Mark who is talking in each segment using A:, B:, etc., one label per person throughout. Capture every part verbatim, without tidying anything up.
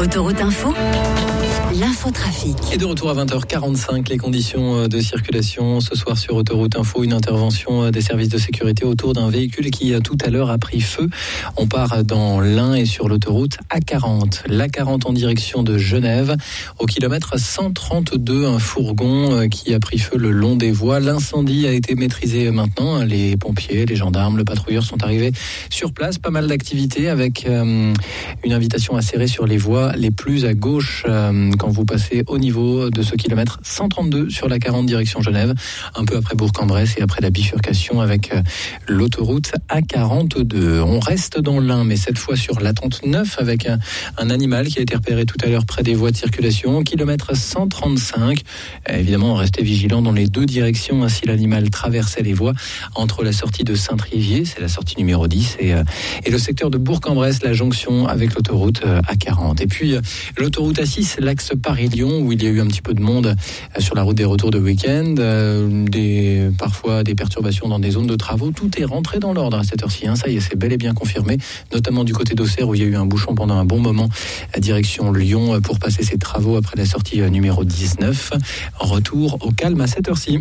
A: Autoroute Info, l'infotrafic.
B: Et de retour à vingt heures quarante-cinq, les conditions de circulation ce soir sur Autoroute Info, une intervention des services de sécurité autour d'un véhicule qui tout à l'heure a pris feu. On part dans l'Ain et sur l'autoroute A quarante, l'A quarante en direction de Genève. Au kilomètre cent trente-deux, un fourgon qui a pris feu le long des voies. L'incendie a été maîtrisé maintenant. Les pompiers, les gendarmes, le patrouilleur sont arrivés sur place. Pas mal d'activités avec euh, une invitation à serrer sur les voies les plus à gauche euh, quand vous passez au niveau de ce kilomètre cent trente-deux sur la quarante direction Genève, un peu après Bourg-en-Bresse et après la bifurcation avec euh, l'autoroute A quarante-deux. On reste dans l'Ain, mais cette fois sur l'A trente-neuf avec un, un animal qui a été repéré tout à l'heure près des voies de circulation, kilomètre cent trente-cinq. Euh, évidemment, restez vigilants dans les deux directions, ainsi l'animal traversait les voies entre la sortie de Saint-Trivier, c'est la sortie numéro dix, et, euh, et le secteur de Bourg-en-Bresse, la jonction avec l'autoroute euh, A quarante. Et puis euh, l'autoroute A six, l'axe Paris-Lyon, où il y a eu un petit peu de monde euh, sur la route des retours de week-end, euh, des, parfois des perturbations dans des zones de travaux. Tout est rentré dans l'ordre à cette heure-ci, hein. Ça y est, c'est bel et bien confirmé, notamment du côté d'Auxerre où il y a eu un bouchon pendant un bon moment à direction Lyon pour passer ces travaux après la sortie euh, numéro dix-neuf. Retour au calme à cette heure-ci.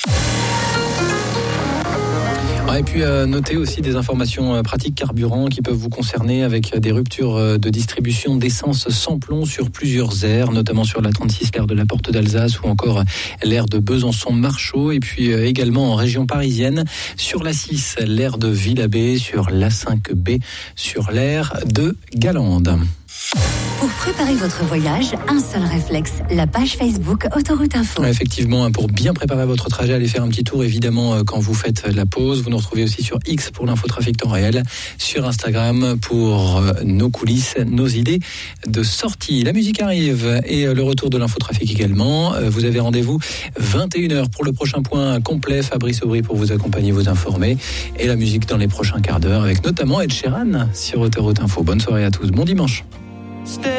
B: Et puis euh, notez aussi des informations euh, pratiques carburant qui peuvent vous concerner avec des ruptures euh, de distribution d'essence sans plomb sur plusieurs aires, notamment sur la trente-six, l'aire de la Porte d'Alsace ou encore l'aire de Besançon-Marchaux, et puis euh, également en région parisienne sur l'A six, l'aire de Villabé, sur l'A cinq B, sur l'aire de Galande.
A: Pour préparer votre voyage, un seul réflexe, la page Facebook Autoroute Info.
B: Effectivement, pour bien préparer votre trajet, allez faire un petit tour évidemment quand vous faites la pause. Vous nous retrouvez aussi sur X pour l'infotrafic temps réel, sur Instagram pour nos coulisses, nos idées de sortie. La musique arrive et le retour de l'infotrafic également. Vous avez rendez-vous vingt et une heures pour le prochain point complet. Fabrice Aubry pour vous accompagner, vous informer. Et la musique dans les prochains quarts d'heure avec notamment Ed Sheeran sur Autoroute Info. Bonne soirée à tous, bon dimanche.